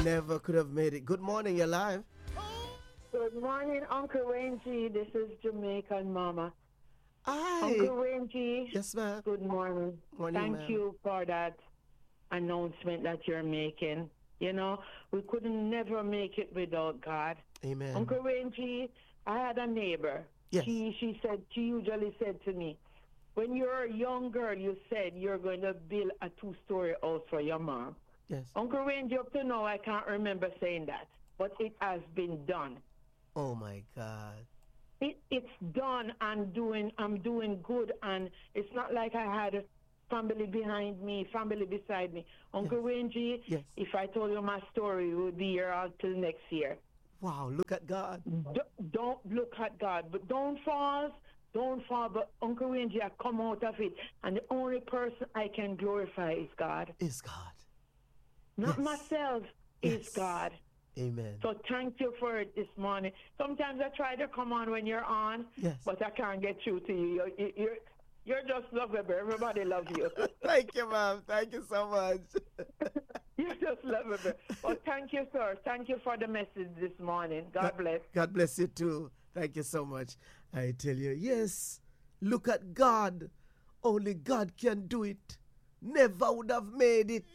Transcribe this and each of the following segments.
never could have made it. Good morning, you're live. Good morning, Uncle Renji. This is Jamaican Mama. Hi. Uncle Renji. Yes, ma'am. Good morning. Morning, Thank ma'am. you for that announcement that you're making. You know, we couldn't never make it without God. Amen. Uncle Renji, I had a neighbor. Yes. She usually said to me, when you're a young girl, you said you're going to build a 2-story house for your mom. Yes. Uncle Renji, up to now, I can't remember saying that, but it has been done. Oh my God. It's done. I'm doing good, and it's not like I had family behind me, family beside me. Uncle Renji, Yes. if I told you my story, we would be here until next year. Wow, look at God. Don't look at God, but don't fall. But Uncle Renji, I come out of it, and the only person I can glorify is God. Is God. Not Yes. Myself, Yes. is God. Amen. So thank you for it this morning. Sometimes I try to come on when you're on, Yes. but I can't get through to you. You're just lovable. Everybody loves you. Thank you, ma'am. Thank you so much. You're just lovable. Well, thank you, sir. Thank you for the message this morning. God bless. God bless you too. Thank you so much. I tell you, yes, look at God. Only God can do it. Never would have made it.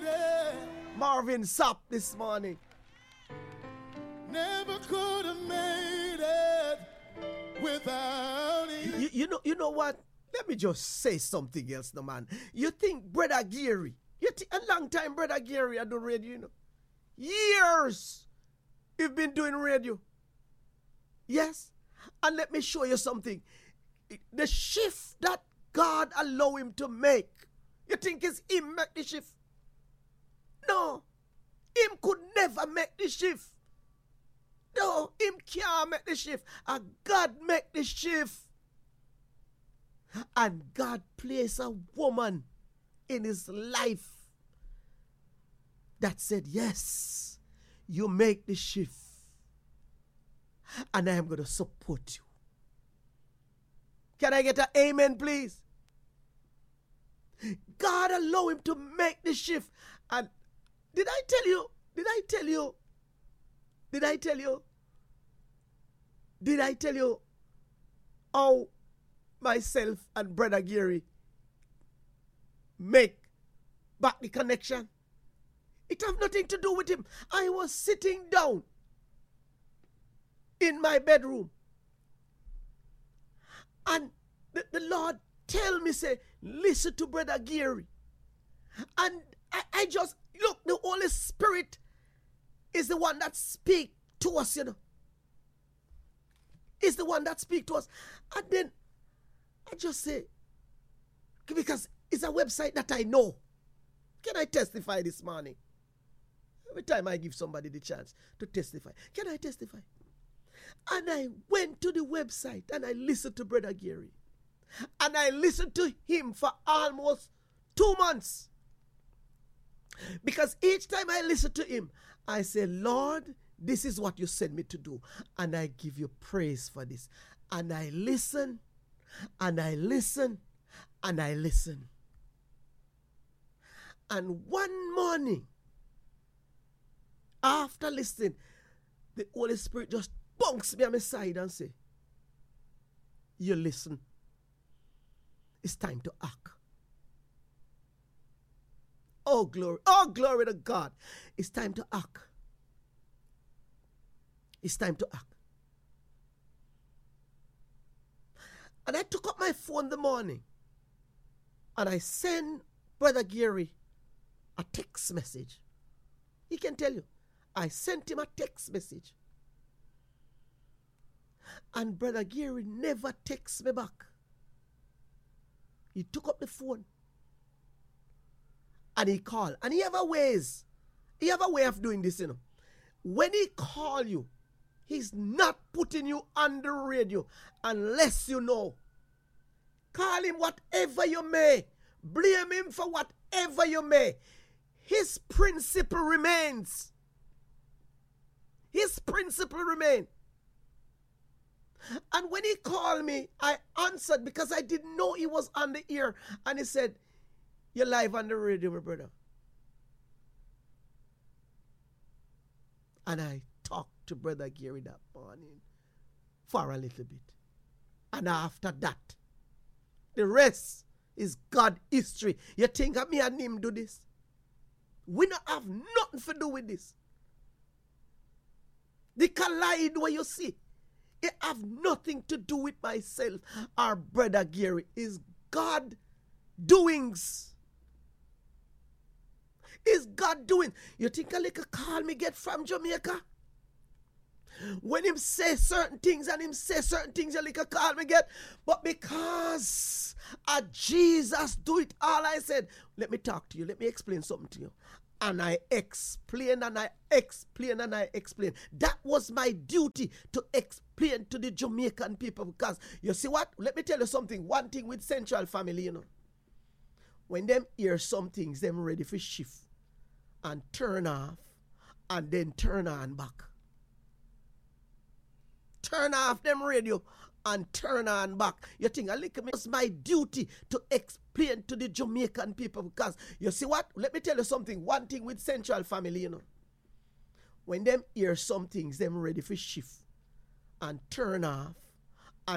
Marvin Sapp this morning. Never could have made it without it. You know what? Let me just say something else, no man. You think Brother Gary, a long time Brother Gary I do radio, you know. Years you've been doing radio. Yes? And let me show you something. The shift that God allow him to make, you think it's him make the shift? No. Him could never make the shift. No, him can't make the shift. And God make the shift. And God placed a woman in his life that said, yes, you make the shift. And I am going to support you. Can I get an amen, please? God allow him to make the shift. And did I tell you how myself and Brother Gary make back the connection? It have nothing to do with him. I was sitting down in my bedroom, and the Lord tell me, say, listen to Brother Gary. And I just, look, the Holy Spirit is the one that speak to us, you know. Is the one that speak to us. And then I just say, because it's a website that I know. Can I testify this morning? Every time I give somebody the chance to testify. Can I testify? And I went to the website and I listened to Brother Gary. And I listened to him for almost 2 months. Because each time I listen to him, I say, Lord, this is what you sent me to do. And I give you praise for this. And I listen, and I listen, and I listen. And one morning, after listening, the Holy Spirit just bunks me on my side and say, you listen. It's time to act. Oh, glory to God. It's time to act. It's time to act. And I took up my phone in the morning and I sent Brother Gary a text message. He can tell you. I sent him a text message. And Brother Gary never texts me back. He took up the phone. And he called. And he have a way of doing this, you know. When he call you, he's not putting you on the radio unless you know. Call him whatever you may. Blame him for whatever you may. His principle remains. His principle remains. And when he called me, I answered because I didn't know he was on the air. And he said, you're live on the radio, my brother. And I talked to Brother Gary that morning for a little bit. And after that, the rest is God history. You think me and him do this? We don't have nothing to do with this. The collide where you see, it have nothing to do with myself or Brother Gary. It's God doings. It's God doing. You think a little call me get from Jamaica? When him say certain things and him say certain things, you little call me get. But because Jesus do it all, I said, let me talk to you. Let me explain something to you. And I explain and I explain and I explain. That was my duty, to explain to the Jamaican people. Because you see what? Let me tell you something. One thing with Central Family, you know. When them hear some things, them ready for shift and turn off and then turn on back. Turn off them radio and turn on back. You think it's my duty to explain to the Jamaican people, because you see what? Let me tell you something. One thing with Central Family, you know. When them hear some things, them ready for shift and turn off